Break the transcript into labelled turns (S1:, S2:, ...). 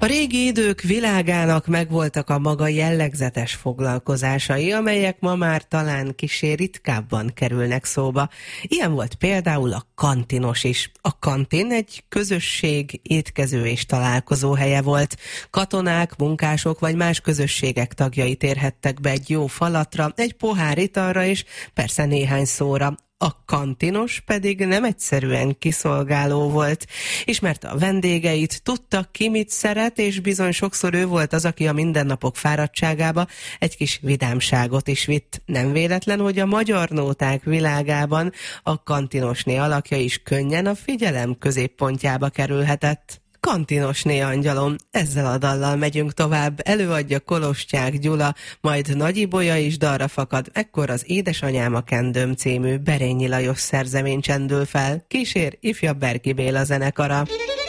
S1: A régi idők világának megvoltak a maga jellegzetes foglalkozásai, amelyek ma már talán kissé ritkábban kerülnek szóba. Ilyen volt például a kantinos is. A kantin egy közösség, étkező és találkozó helye volt. Katonák, munkások vagy más közösségek tagjai térhettek be egy jó falatra, egy pohár italra és persze néhány szóra. A kantinos pedig nem egyszerűen kiszolgáló volt. Ismerte a vendégeit, tudta ki mit szeret, és bizony sokszor ő volt az, aki a mindennapok fáradtságába egy kis vidámságot is vitt. Nem véletlen, hogy a magyar nóták világában a kantinosné alakja is könnyen a figyelem középpontjába kerülhetett. Kantinosné angyalom, ezzel a dallal megyünk tovább, előadja Kolostyák Gyula, majd Nagy Ibolya is dalra fakad, ekkor az Édesanyám a kendőm című Berényi Lajos szerzemény csendül fel, kísér ifjabb Berki Béla zenekara.